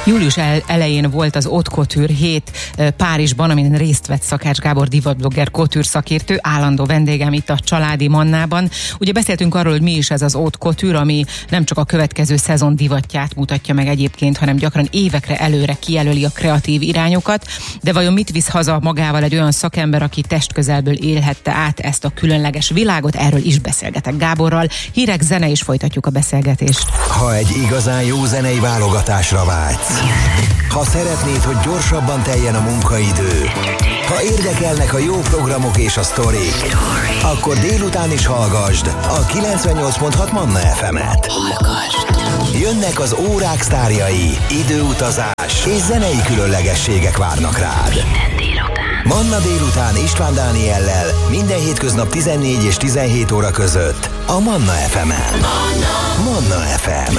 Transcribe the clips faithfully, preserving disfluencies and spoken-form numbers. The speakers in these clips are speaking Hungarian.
Július elején volt az Haute Couture hét Párizsban, amin részt vett Szakács Gábor divatblogger, couture szakértő, állandó vendégem itt a Családi Mannában. Ugye beszéltünk arról, hogy mi is ez az Haute Couture, ami nem csak a következő szezon divatját mutatja meg egyébként, hanem gyakran évekre előre kijelöli a kreatív irányokat. De vajon mit visz haza magával egy olyan szakember, aki testközelből élhette át ezt a különleges világot? Erről is beszélgetek Gáborral. Hírek, zene, és folytatjuk a beszélgetést. Ha egy igazán jó zenei válogatásra vágysz, ha szeretnéd, hogy gyorsabban teljen a munkaidő, ha érdekelnek a jó programok és a sztorik, akkor délután is hallgasd a kilencvennyolc pont hat Manna ef emet. Jönnek az órák sztárjai, időutazás és zenei különlegességek várnak rád. Manna délután István Dániellel minden hétköznap tizennégy és tizenhét óra között a Manna ef emen. Manna ef em.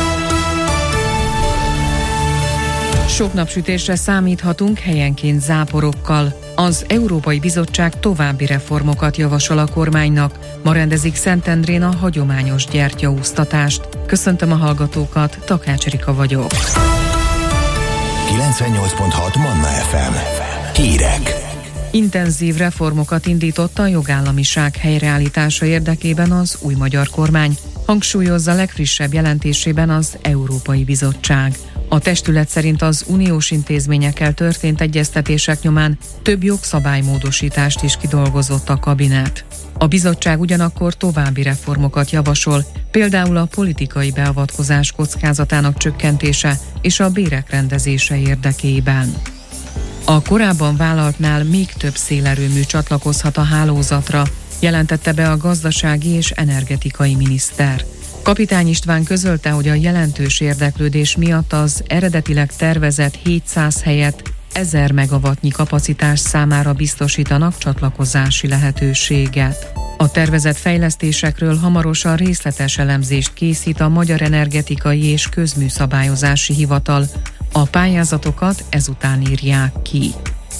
Sok napsütésre számíthatunk, helyenként záporokkal. Az Európai Bizottság további reformokat javasol a kormánynak. Ma rendezik Szentendrén a hagyományos gyertyaúsztatást. Köszöntöm a hallgatókat, Takács Erika vagyok. kilencvennyolc pont hat Manna ef em. Hírek. Intenzív reformokat indított a jogállamiság helyreállítása érdekében az új magyar kormány, hangsúlyozza legfrissebb jelentésében az Európai Bizottság. A testület szerint az uniós intézményekkel történt egyeztetések nyomán több jogszabálymódosítást is kidolgozott a kabinet. A bizottság ugyanakkor további reformokat javasol, például a politikai beavatkozás kockázatának csökkentése és a bérek rendezése érdekében. A korábban vállaltnál még több szélerőmű csatlakozhat a hálózatra, jelentette be a gazdasági és energetikai miniszter. Kapitány István közölte, hogy a jelentős érdeklődés miatt az eredetileg tervezett hétszáz helyett ezer megawattnyi kapacitás számára biztosítanak csatlakozási lehetőséget. A tervezett fejlesztésekről hamarosan részletes elemzést készít a Magyar Energetikai és Közműszabályozási Hivatal. A pályázatokat ezután írják ki.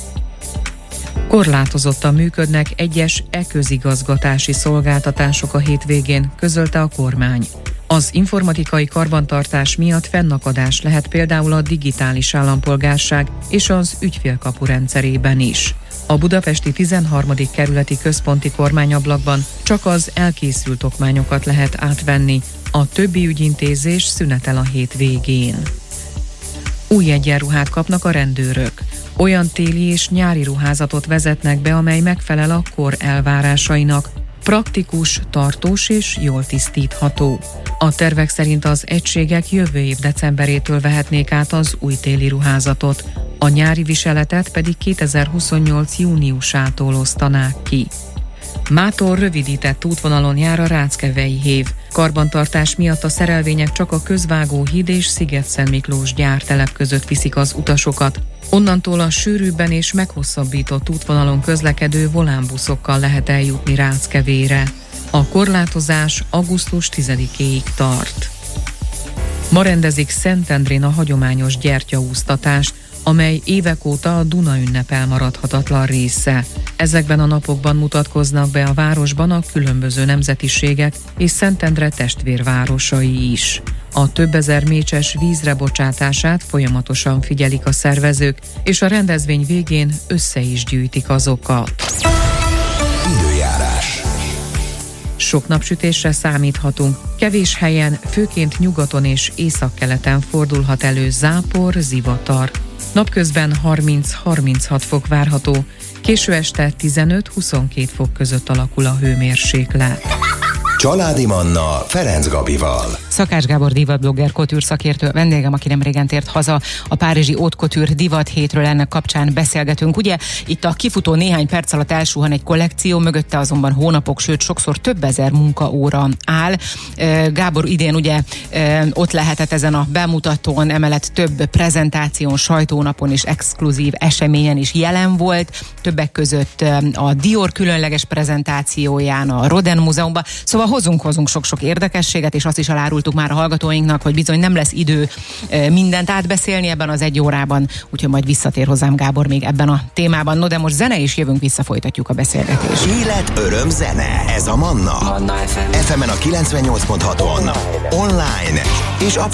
Korlátozottan működnek egyes e-közigazgatási szolgáltatások a hétvégén, közölte a kormány. Az informatikai karbantartás miatt fennakadás lehet például a digitális állampolgárság és az ügyfélkapu rendszerében is. A budapesti tizenharmadik kerületi központi kormányablakban csak az elkészült okmányokat lehet átvenni, a többi ügyintézés szünetel a hétvégén. Új egyenruhát kapnak a rendőrök. Olyan téli és nyári ruházatot vezetnek be, amely megfelel a kor elvárásainak. Praktikus, tartós és jól tisztítható. A tervek szerint az egységek jövő év decemberétől vehetnék át az új téli ruházatot, a nyári viseletet pedig kétezer-huszonnyolc júniusától osztanák ki. Mától rövidített útvonalon jár a Ráckevei hév. Karbantartás miatt a szerelvények csak a Közvágóhíd és Sziget-Szentmiklós gyártelep között viszik az utasokat. Onnantól a sűrűbben és meghosszabbított útvonalon közlekedő volánbuszokkal lehet eljutni Ráckevére. A korlátozás augusztus tizedikéig tart. Ma rendezik Szentendrén a hagyományos gyertyaúsztatást, amely évek óta a Duna ünnep elmaradhatatlan része. Ezekben a napokban mutatkoznak be a városban a különböző nemzetiségek és Szentendre testvérvárosai is. A több ezer mécses vízre bocsátását folyamatosan figyelik a szervezők, és a rendezvény végén össze is gyűjtik azokat. Időjárás. Sok napsütésre számíthatunk. Kevés helyen, főként nyugaton és északkeleten fordulhat elő zápor, zivatar. Napközben harminc-harminchat fok várható, késő este tizenöt-huszonkét fok között alakul a hőmérséklet. Családi Manna Ferenc Gabival. Szakács Gábor divatblogger, couture szakértő, vendégem, aki nemrégen tért haza a párizsi Haute Couture divat hétről, ennek kapcsán beszélgetünk. Ugye itt a kifutó néhány perc alatt elsuhan egy kollekció, mögötte azonban hónapok, sőt sokszor több ezer munkaóra áll. Gábor idén ugye ott lehetett ezen a bemutatón, emellett több prezentáción, sajtónapon és exkluzív eseményen is jelen volt, többek között a Dior különleges prezentációján, a Rodin Múzeumban. Szóval hozunk, hozunk sok-sok érdekességet, és azt is elárultuk már a hallgatóinknak, hogy bizony nem lesz idő mindent átbeszélni ebben az egy órában, úgyhogy majd visszatér hozzám Gábor még ebben a témában. No, de most zene, és jövünk vissza, folytatjuk a beszélgetést. Élet, öröm, zene. Ez a Manna. Manna ef em. ef emen a kilencvennyolc pont haton. Online és